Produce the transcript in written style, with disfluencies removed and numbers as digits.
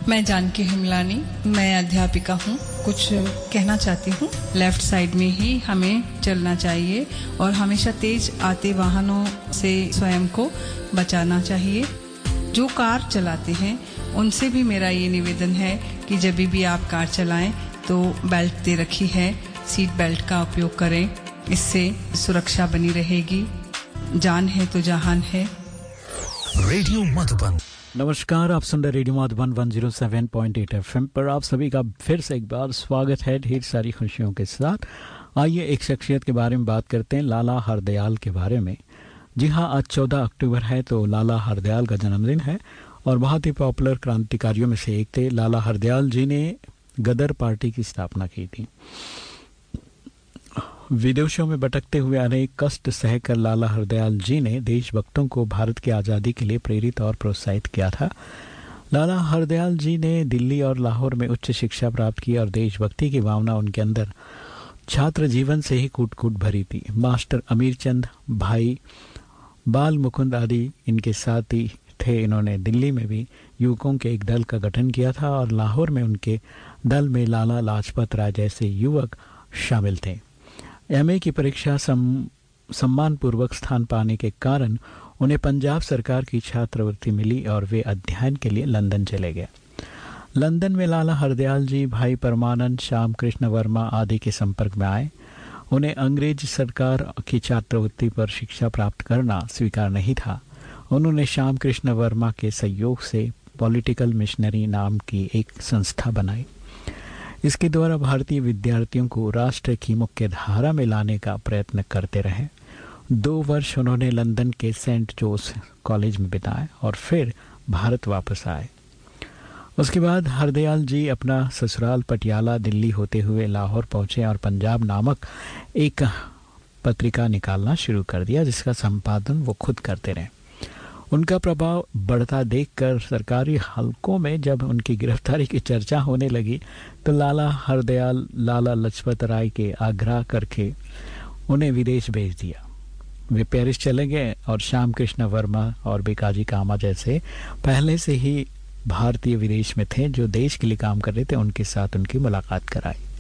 मैं जानकी हिमलानी, मैं अध्यापिका हूँ। कुछ कहना चाहती हूँ। लेफ्ट साइड में ही हमें चलना चाहिए और हमेशा तेज आते वाहनों से स्वयं को बचाना चाहिए। जो कार चलाते हैं उनसे भी मेरा ये निवेदन है कि जब भी आप कार चलाएं तो बेल्ट दे रखी है, सीट बेल्ट का उपयोग करें। इससे सुरक्षा बनी रहेगी। जान है तो जहान है। रेडियो मधुबन। नमस्कार, आप सुन रहे रेडियो मधुबन 107.8 एफएम पर। आप सभी का फिर से एक बार स्वागत है ढेर सारी खुशियों के साथ। आइए एक शख्सियत के बारे में बात करते हैं, लाला हरदयाल के बारे में। जी हाँ, आज 14 अक्टूबर है तो लाला हरदयाल का जन्मदिन है और बहुत ही पॉपुलर क्रांतिकारियों में से एक थे। लाला हरदयाल जी ने गदर पार्टी की स्थापना की थी। विदेशों में भटकते हुए अनेक कष्ट सहकर लाला हरदयाल जी ने देशभक्तों को भारत की आज़ादी के लिए प्रेरित और प्रोत्साहित किया था। लाला हरदयाल जी ने दिल्ली और लाहौर में उच्च शिक्षा प्राप्त की और देशभक्ति की भावना उनके अंदर छात्र जीवन से ही कूट कूट भरी थी। मास्टर अमीरचंद, भाई बाल मुकुंद आदि इनके साथ ही थे। इन्होंने दिल्ली में भी युवकों के एक दल का गठन किया था और लाहौर में उनके दल में लाला लाजपत राय जैसे युवक शामिल थे। एमए की परीक्षा सम्मानपूर्वक स्थान पाने के कारण उन्हें पंजाब सरकार की छात्रवृत्ति मिली और वे अध्ययन के लिए लंदन चले गए। लंदन में लाला हरदयाल जी भाई परमानंद, श्याम कृष्ण वर्मा आदि के संपर्क में आए। उन्हें अंग्रेज सरकार की छात्रवृत्ति पर शिक्षा प्राप्त करना स्वीकार नहीं था। उन्होंने श्याम कृष्ण वर्मा के सहयोग से पॉलिटिकल मिशनरी नाम की एक संस्था बनाई। इसके द्वारा भारतीय विद्यार्थियों को राष्ट्र की मुख्य धारा में लाने का प्रयत्न करते रहे। 2 वर्ष उन्होंने लंदन के सेंट जोस कॉलेज में बिताए और फिर भारत वापस आए। उसके बाद हरदयाल जी अपना ससुराल पटियाला दिल्ली होते हुए लाहौर पहुंचे और पंजाब नामक एक पत्रिका निकालना शुरू कर दिया, जिसका संपादन वो खुद करते रहे। उनका प्रभाव बढ़ता देखकर सरकारी हलकों में जब उनकी गिरफ्तारी की चर्चा होने लगी तो लाला हरदयाल लाला लाजपत राय के आग्रह करके उन्हें विदेश भेज दिया। वे पेरिस चले गए और श्याम कृष्ण वर्मा और बीकाजी कामा जैसे पहले से ही भारतीय विदेश में थे जो देश के लिए काम कर रहे थे, उनके साथ उनकी मुलाकात कराई।